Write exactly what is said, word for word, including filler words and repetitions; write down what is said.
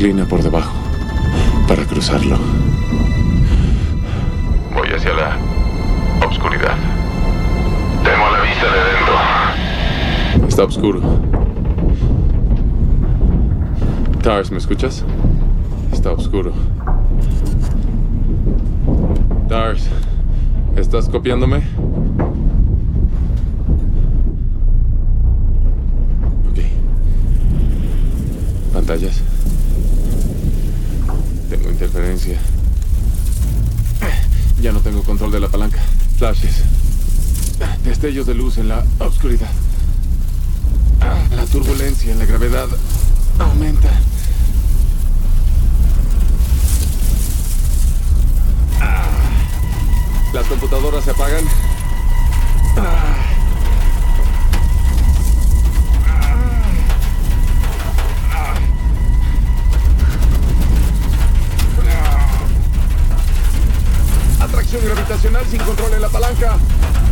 inclina por debajo para cruzarlo. Voy hacia la oscuridad. Temo la vista de dentro. Está oscuro. Tars, ¿me escuchas? Está oscuro. Tars, ¿estás copiándome? Ok. Pantallas. Tengo interferencia. Ya no tengo control de la palanca. Flashes. Destellos de luz en la oscuridad. La turbulencia en la gravedad aumenta. Las computadoras se apagan. Atracción gravitacional sin control en la palanca.